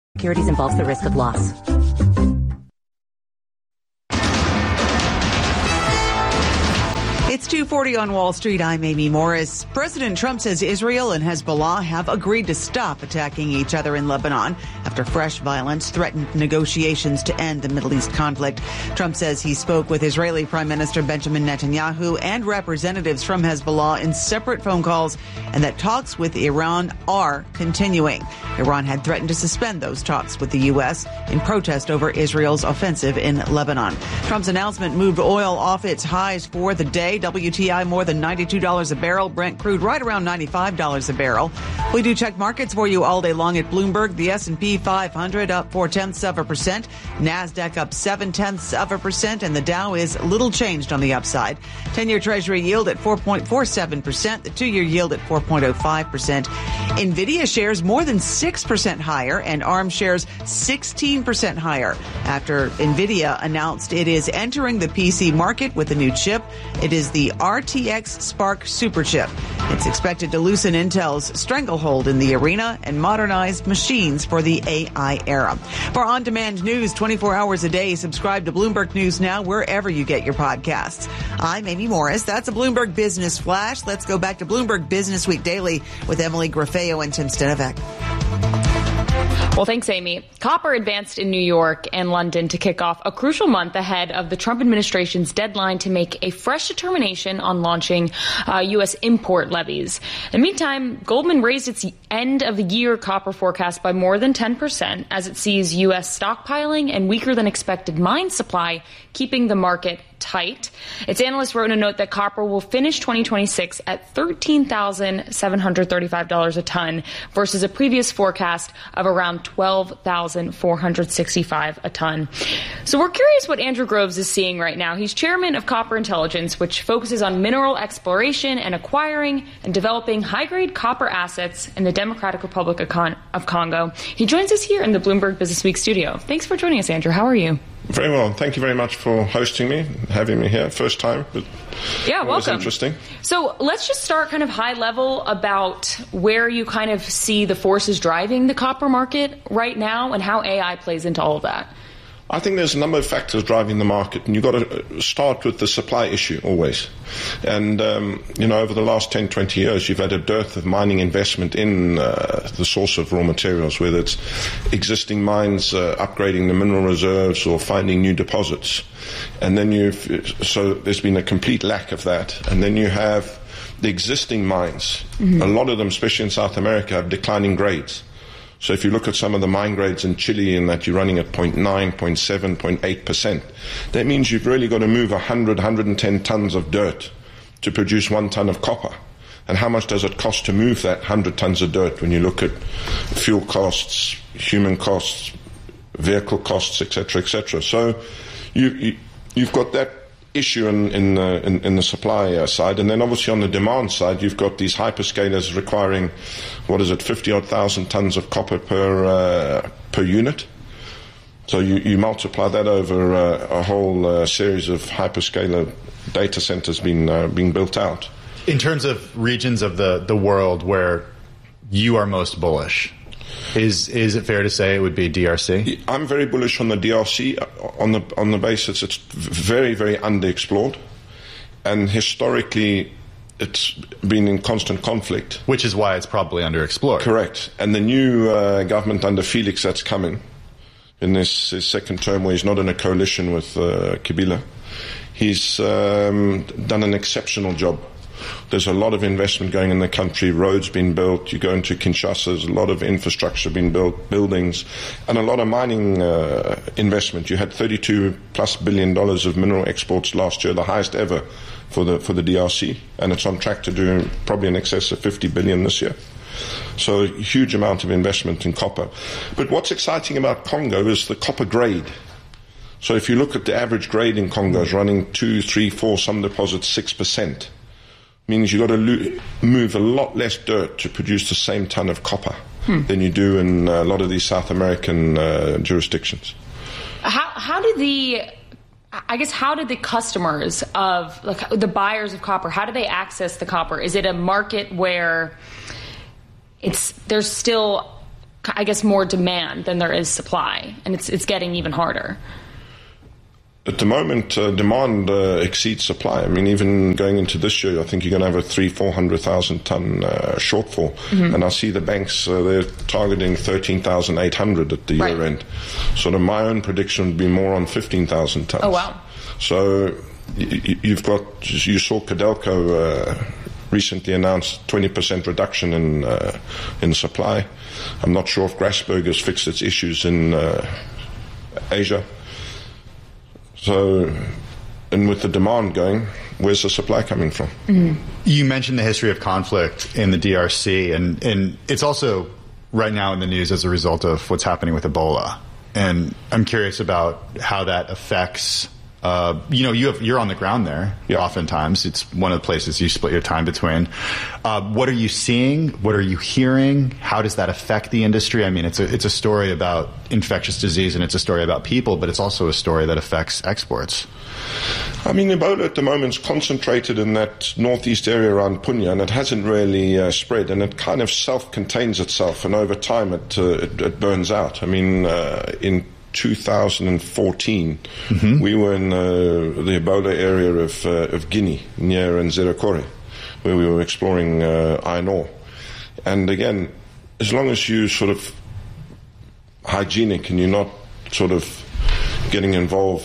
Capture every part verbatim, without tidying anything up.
Securities involves the risk of loss. It's two forty on Wall Street. I'm Amy Morris. President Trump says Israel and Hezbollah have agreed to stop attacking each other in Lebanon after fresh violence threatened negotiations to end the Middle East conflict. Trump says he spoke with Israeli Prime Minister Benjamin Netanyahu and representatives from Hezbollah in separate phone calls, and that talks with Iran are continuing. Iran had threatened to suspend those talks with the U S in protest over Israel's offensive in Lebanon. Trump's announcement moved oil off its highs for the day. W T I more than ninety-two dollars a barrel. Brent crude right around ninety-five dollars a barrel. We do check markets for you all day long at Bloomberg. The S and P five hundred up four tenths of a percent. NASDAQ up seven tenths of a percent. And the Dow is little changed on the upside. ten-year Treasury yield at four point four seven percent. The two-year yield at four point oh five percent. NVIDIA shares more than six percent higher, and ARM shares sixteen percent higher after NVIDIA announced it is entering the P C market with a new chip. It is the R T X Spark Superchip. It's expected to loosen Intel's stranglehold in the arena and modernize machines for the A I era. For on-demand news twenty-four hours a day, subscribe to Bloomberg News Now wherever you get your podcasts. I'm Amy Morris. That's a Bloomberg Business Flash. Let's go back to Bloomberg Business Week Daily with Emily Grafeo and Tim Stenovec. Well, thanks, Amy. Copper advanced in New York and London to kick off a crucial month ahead of the Trump administration's deadline to make a fresh determination on launching uh, U S import levies. In the meantime, Goldman raised its end of the year copper forecast by more than ten percent as it sees U S stockpiling and weaker than expected mine supply keeping the market tight. Its analyst wrote in a note that copper will finish twenty twenty-six at thirteen thousand seven hundred thirty-five dollars a ton versus a previous forecast of around twelve thousand four hundred sixty-five dollars a ton. So we're curious what Andrew Groves is seeing right now. He's chairman of Copper Intelligence, which focuses on mineral exploration and acquiring and developing high-grade copper assets in the Democratic Republic of, Con- of Congo. He joins us here in the Bloomberg Business Week studio. Thanks for joining us, Andrew. How are you? Very well. Thank you very much for hosting me, having me here. First time, but yeah, welcome. Interesting. So let's just start kind of high level about where you kind of see the forces driving the copper market right now and how A I plays into all of that. I think there's a number of factors driving the market, and you've got to start with the supply issue always. And, um, you know, over the last ten, twenty years, you've had a dearth of mining investment in uh, the source of raw materials, whether it's existing mines uh, upgrading the mineral reserves or finding new deposits. And then you've, so there's been a complete lack of that. And then you have the existing mines. Mm-hmm. A lot of them, especially in South America, have declining grades. So if you look at some of the mine grades in Chile and that you're running at zero point nine, zero point seven, zero point eight percent, that means you've really got to move one hundred, one hundred ten tons of dirt to produce one ton of copper. And how much does it cost to move that one hundred tons of dirt when you look at fuel costs, human costs, vehicle costs, et cetera, et cetera. So you, you, you've got that issue in in, uh, in in the supply uh, side, and then obviously on the demand side, you've got these hyperscalers requiring, what is it, fifty odd thousand tons of copper per uh, per unit. So you, you multiply that over uh, a whole uh, series of hyperscaler data centers being uh, being built out. In terms of regions of the the world where you are most bullish, Is is it fair to say it would be D R C? I'm very bullish on the D R C on the on the basis it's very, very underexplored, and historically it's been in constant conflict. Which is why it's probably underexplored. Correct. And the new uh, government under Felix that's coming in this his second term, where he's not in a coalition with uh, Kabila, he's um, done an exceptional job. There's a lot of investment going in the country, roads being built. You go into Kinshasa, there's a lot of infrastructure being built, buildings, and a lot of mining uh, investment. You had thirty-two plus billion dollars of mineral exports last year, the highest ever for the for the D R C, and it's on track to do probably in excess of fifty billion this year. So a huge amount of investment in copper. But what's exciting about Congo is the copper grade. So if you look at the average grade in Congo, is running two, three, four, some deposits six percent. Means you've got to lo- move a lot less dirt to produce the same ton of copper hmm. than you do in a lot of these South American uh, jurisdictions. How how do the I guess how did the customers of like the buyers of copper, how do they access the copper? Is it a market where it's there's still I guess, more demand than there is supply, and it's it's getting even harder. At the moment, uh, demand uh, exceeds supply. I mean, even going into this year, I think you're going to have a three, four hundred thousand ton uh, shortfall. Mm-hmm. And I see the banks uh, they're targeting thirteen thousand eight hundred at the right. year end. Sort of my own prediction would be more on fifteen thousand tons. Oh wow! So y- you've got you saw Codelco uh, recently announced twenty percent reduction in uh, in supply. I'm not sure if Grasberg has fixed its issues in uh, Asia. So, and with the demand going, where's the supply coming from? Mm-hmm. You mentioned the history of conflict in the D R C, and, and it's also right now in the news as a result of what's happening with Ebola. And I'm curious about how that affects, uh, you know, you have, you're on the ground there. Yeah. Oftentimes. It's one of the places you split your time between. Uh, what are you seeing? What are you hearing? How does that affect the industry? I mean, it's a, it's a story about infectious disease and it's a story about people, but it's also a story that affects exports. I mean, Ebola at the moment is concentrated in that northeast area around Punya, and it hasn't really uh, spread, and it kind of self-contains itself, and over time it, uh, it, it burns out. I mean, uh, in two thousand fourteen, mm-hmm. we were in uh, the Ebola area of, uh, of Guinea, near Nzerekore, where we were exploring uh, iron ore. And again, as long as you sort of hygienic and you're not sort of getting involved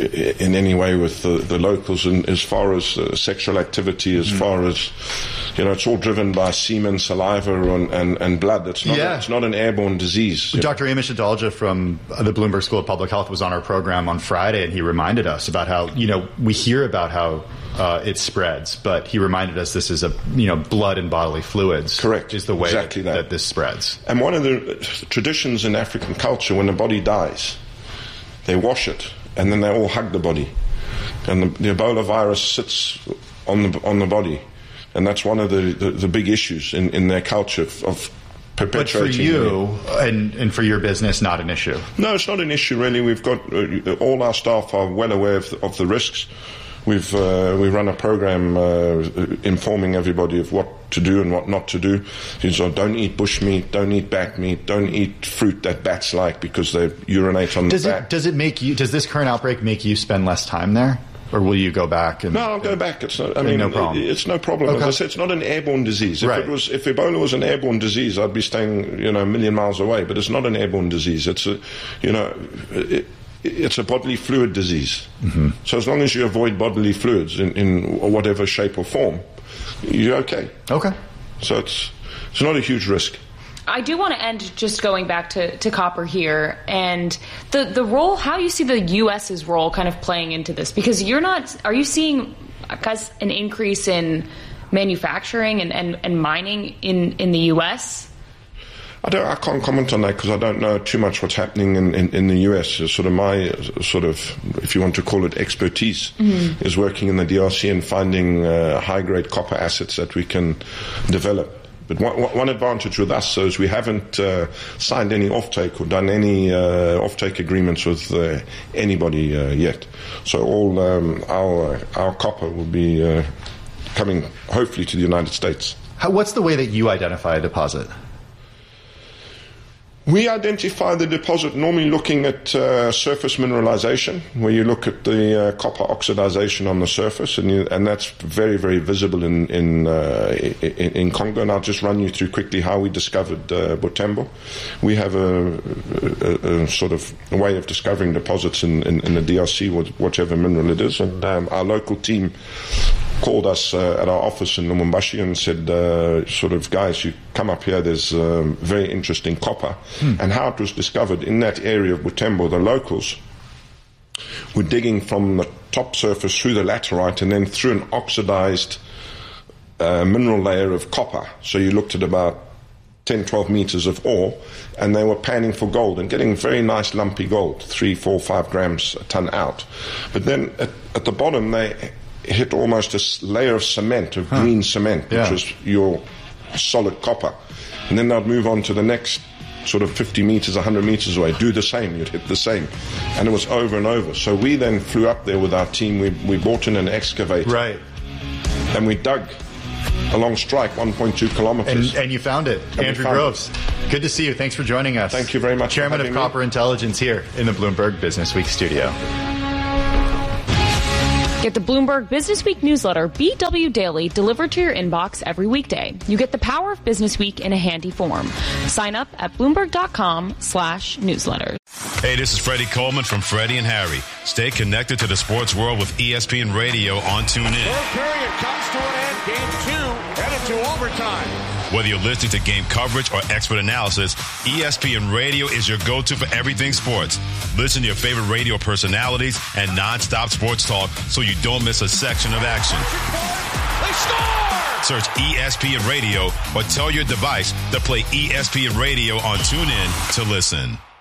in any way with the, the locals, and as far as uh, sexual activity, as mm. far as, you know, it's all driven by semen, saliva, and, and, and blood. It's not, yeah. a, it's not an airborne disease. Doctor Amish Adalja from the Bloomberg School of Public Health was on our program on Friday, and he reminded us about how, you know, we hear about how uh, it spreads, but he reminded us this is a, you know, blood and bodily fluids. Correct. Is the way exactly that, that. that this spreads. And one of the traditions in African culture, when a body dies, they wash it, and then they all hug the body. And the, the Ebola virus sits on the on the body. And that's one of the, the, the big issues in, in their culture of, of perpetuating. But for you and, and for your business, not an issue? No, it's not an issue, really. We've got uh, all our staff are well aware of the, of the risks. We've uh, we run a program uh, informing everybody of what to do and what not to do. So don't eat bushmeat, don't eat bat meat, don't eat fruit that bats like because they urinate on does the it, bat. Does it make you? Does this current outbreak make you spend less time there, or will you go back? And, no, I'll go back. It's not, I mean, no problem. It's no problem. Okay. As I said, it's not an airborne disease. If right. it was, if Ebola was an airborne disease, I'd be staying, you know, a million miles away. But it's not an airborne disease. It's a, you know. It, It's a bodily fluid disease. Mm-hmm. So as long as you avoid bodily fluids in, in whatever shape or form, you're okay. Okay. So it's it's not a huge risk. I do want to end just going back to, to copper here and the, the role, how you see the U S's role kind of playing into this. Because you're not, are you seeing guys, an increase in manufacturing and, and, and mining in, in the U S? I don't. I can't comment on that because I don't know too much what's happening in, in, in the U S. It's sort of my sort of, if you want to call it expertise, mm-hmm. is working in the D R C and finding uh, high-grade copper assets that we can develop. But one, one advantage with us is we haven't uh, signed any offtake or done any uh, offtake agreements with uh, anybody uh, yet. So all um, our our copper will be uh, coming hopefully to the United States. How, what's the way that you identify a deposit? We identify the deposit normally looking at uh, surface mineralization, where you look at the uh, copper oxidization on the surface, and you, and that's very, very visible in in, uh, in in Congo. And I'll just run you through quickly how we discovered uh, Butembo. We have a, a, a sort of a way of discovering deposits in, in, in the D R C, whatever mineral it is, and um, our local team called us uh, at our office in Lubumbashi and said, uh, sort of, guys, you come up here, there's um, very interesting copper. Hmm. And how it was discovered in that area of Butembo, the locals were digging from the top surface through the laterite and then through an oxidized uh, mineral layer of copper. So you looked at about ten, twelve meters of ore, and they were panning for gold and getting very nice lumpy gold, three, four, five grams a ton out. But then at, at the bottom, they hit almost a layer of cement, of huh. green cement, which yeah. was your solid copper. And then they'd move on to the next sort of fifty meters, one hundred meters away, do the same, you'd hit the same. And it was over and over. So we then flew up there with our team, we, we bought in an excavator. Right. And we dug along strike, one point two kilometers. And, and you found it. And Andrew found Groves, it. good to see you. Thanks for joining us. Thank you very much. Chairman of Copper me. Intelligence here in the Bloomberg Business Week studio. Get the Bloomberg Business Week newsletter, B W Daily, delivered to your inbox every weekday. You get the power of Business Week in a handy form. Sign up at Bloomberg.com slash newsletters. Hey, this is Freddie Coleman from Freddie and Harry. Stay connected to the sports world with E S P N Radio on TuneIn. Third period comes to an end. Game two headed to overtime. Whether you're listening to game coverage or expert analysis, E S P N Radio is your go-to for everything sports. Listen to your favorite radio personalities and nonstop sports talk so you don't miss a section of action. They score! Search E S P N Radio or tell your device to play E S P N Radio on TuneIn to listen.